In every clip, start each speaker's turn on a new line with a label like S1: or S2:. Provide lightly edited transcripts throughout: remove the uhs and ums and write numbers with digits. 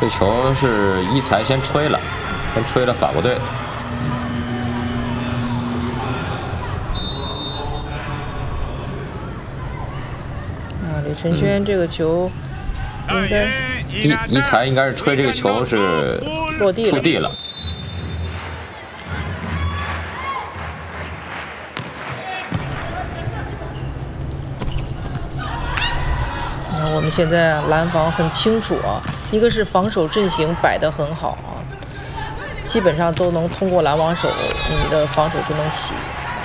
S1: 这球是一才先吹了法国队。
S2: 李承轩这个球应该
S1: 一才应该是吹这个球是
S2: 落地
S1: 触地了。
S2: 你看我们现在拦防很清楚啊，一个是防守阵型摆得很好啊，基本上都能通过拦网手，你的防守就能起。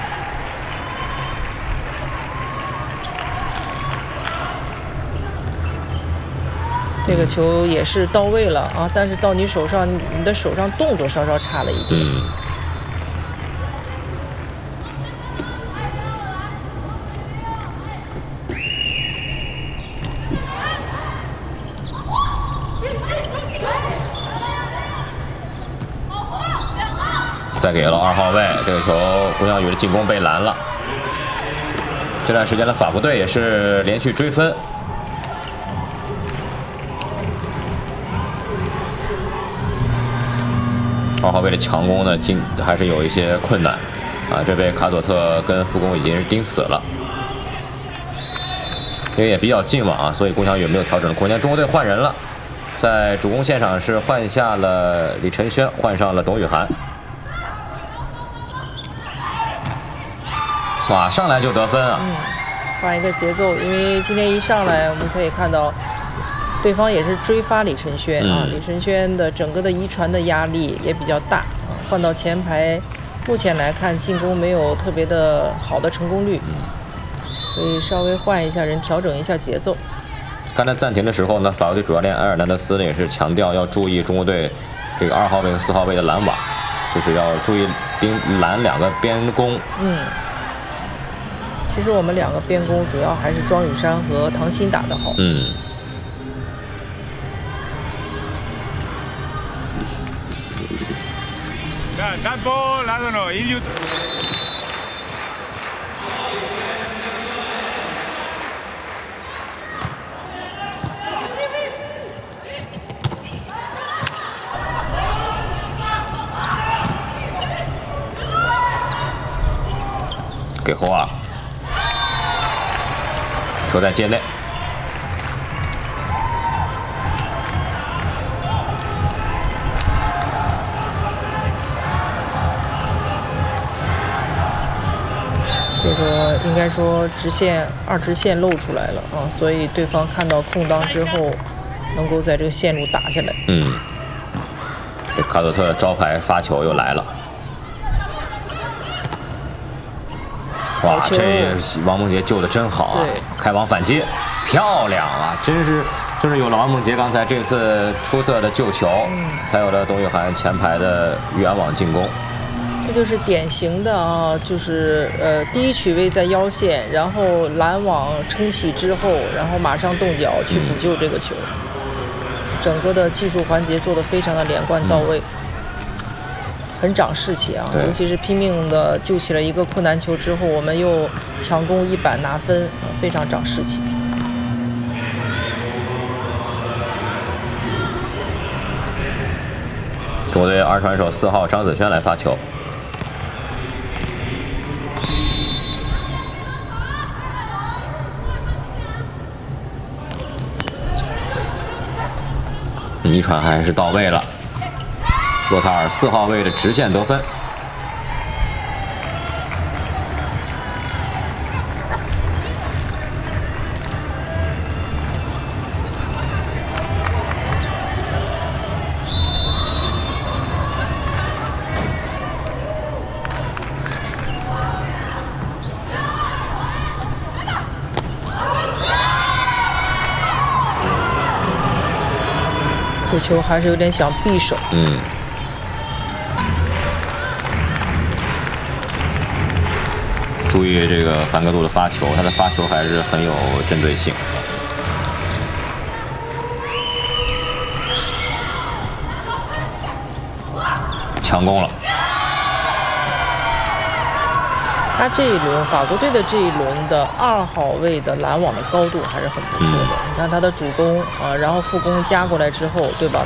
S2: 这个球也是到位了啊，但是到你手上，你的手上动作稍稍差了一点。
S1: 再给了2号位，这个球龚翔宇的进攻被拦了。这段时间的法国队也是连续追分。2号位的强攻呢，还是有一些困难啊。这被卡佐特跟副攻已经是盯死了，因为也比较近嘛啊，所以龚翔宇没有调整的空间。中国队换人了，在主攻线上是换下了李承轩，换上了董宇涵。哇，上来就得分啊！
S2: 换一个节奏，因为今天一上来我们可以看到。对方也是追发李承轩啊，李承轩的整个的遗传的压力也比较大啊。换到前排，目前来看进攻没有特别的好的成功率，所以稍微换一下人，调整一下节奏。
S1: 刚才暂停的时候呢，法国队主教练埃尔南德斯呢也是强调要注意中国队这个2号位和4号位的拦网，就是要注意拦2个边攻。
S2: 其实我们2个边攻主要还是庄宇珊和唐鑫打得好。
S3: Campo, lado no, Iliut.
S1: 给霍尔，球在界内。
S2: 这个应该说二直线露出来了啊，所以对方看到空当之后，能够在这个线路打下来。
S1: 这卡佐特的招牌发球又来了。哇，这王梦洁救的真好啊！开网反击，漂亮啊！就是有了王梦洁刚才这次出色的救球，才有了董宇涵前排的远网进攻。
S2: 这就是典型的啊，就是第一曲位在腰线，然后拦网撑起之后，然后马上动脚去补救这个球，整个的技术环节做得非常的连贯到位，很长士气啊！尤其是拼命的救起了一个困难球之后，我们又强攻一板拿分，非常长士气。
S1: 中国队二传手4号张子萱来发球。一传还是到位了，洛塔尔4号位的直线得分。
S2: 这球还是有点想匕首。
S1: 注意这个范格杜的发球，他的发球还是很有针对性。强攻了。
S2: 他这一轮法国队的这一轮的2号位的拦网的高度还是很不错的。你看他的主攻啊，然后副攻加过来之后，对吧？